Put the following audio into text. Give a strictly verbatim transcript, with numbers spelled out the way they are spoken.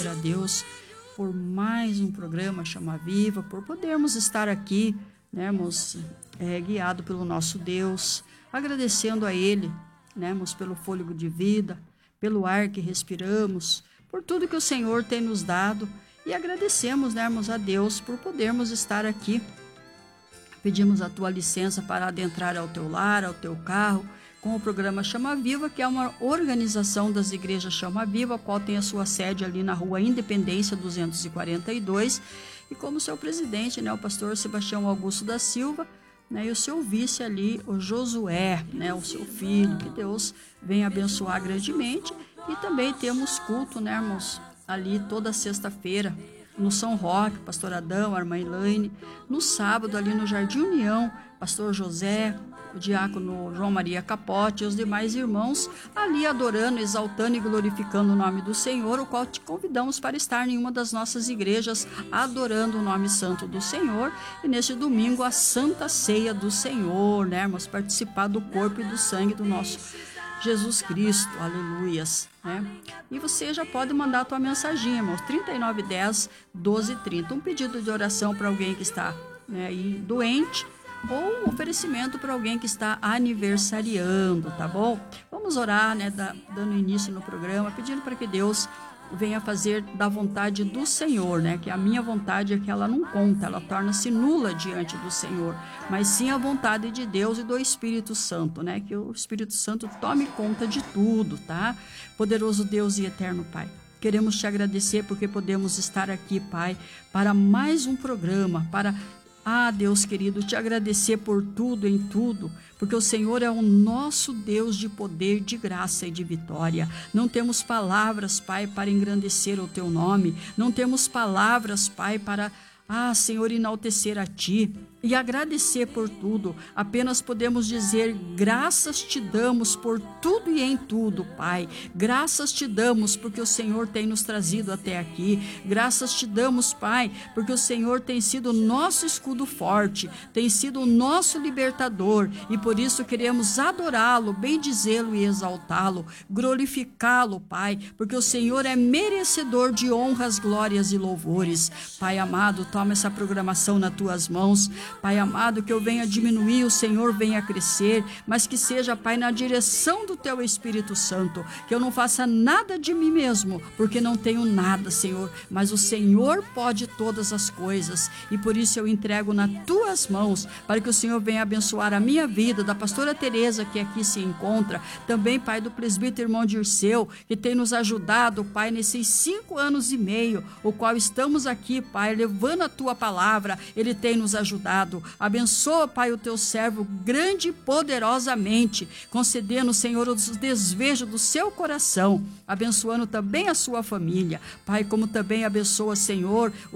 a Deus por mais um programa Chama Viva, por podermos estar aqui, né, irmãos, é, guiado pelo nosso Deus, agradecendo a Ele, né, irmãos, pelo fôlego de vida, pelo ar que respiramos, por tudo que o Senhor tem nos dado, e agradecemos, né, irmãos, a Deus por podermos estar aqui. Pedimos a tua licença para adentrar ao teu lar, ao teu carro, com o programa Chama Viva, que é uma organização das igrejas Chama Viva, a qual tem a sua sede ali na rua Independência duzentos e quarenta e dois, e como seu presidente, né, o pastor Sebastião Augusto da Silva, né, e o seu vice ali, o Josué, né, o seu filho, que Deus venha abençoar grandemente. E também temos culto, né, irmãos, ali toda sexta-feira, no São Roque, pastor Adão, a irmã Elaine, no sábado ali no Jardim União, pastor José, o diácono João Maria Capote e os demais irmãos ali adorando, exaltando e glorificando o nome do Senhor, o qual te convidamos para estar em uma das nossas igrejas adorando o nome santo do Senhor. E neste domingo a Santa Ceia do Senhor, né, irmãos, participar do corpo e do sangue do nosso Jesus Cristo, aleluias, né? E você já pode mandar a tua mensagem, irmãos, trinta e nove dez, doze trinta, um pedido de oração para alguém que está, né, aí, doente, ou um oferecimento para alguém que está aniversariando, tá bom? Vamos orar, né, da, dando início no programa, pedindo para que Deus venha fazer da vontade do Senhor, né? Que a minha vontade é que ela não conta, ela torna-se nula diante do Senhor, mas sim a vontade de Deus e do Espírito Santo, né? Que o Espírito Santo tome conta de tudo, tá? Poderoso Deus e eterno Pai, queremos te agradecer porque podemos estar aqui, Pai, para mais um programa, para... Ah, Deus querido, te agradecer por tudo em tudo, porque o Senhor é o nosso Deus de poder, de graça e de vitória. Não temos palavras, Pai, para engrandecer o teu nome, não temos palavras, Pai, para, ah, Senhor, enaltecer a ti e agradecer por tudo. Apenas podemos dizer: graças te damos por tudo e em tudo, Pai. Graças te damos porque o Senhor tem nos trazido até aqui. Graças te damos, Pai, porque o Senhor tem sido o nosso escudo forte, tem sido o nosso libertador, e por isso queremos adorá-lo, bendizê-lo e exaltá-lo, glorificá-lo, Pai, porque o Senhor é merecedor de honras, glórias e louvores. Pai amado, toma essa programação nas tuas mãos. Pai amado, que eu venha diminuir, o Senhor venha crescer, mas que seja, Pai, na direção do Teu Espírito Santo, que eu não faça nada de mim mesmo, porque não tenho nada, Senhor, mas o Senhor pode todas as coisas, e por isso eu entrego nas Tuas mãos, para que o Senhor venha abençoar a minha vida, da pastora Tereza, que aqui se encontra, também, Pai, do presbítero irmão Dirceu, que tem nos ajudado, Pai, nesses cinco anos e meio, o qual estamos aqui, Pai, levando a Tua palavra, ele tem nos ajudado. Abençoa, Pai, o teu servo grande e poderosamente, concedendo, Senhor, os desejos do seu coração, abençoando também a sua família, Pai, como também abençoa, Senhor,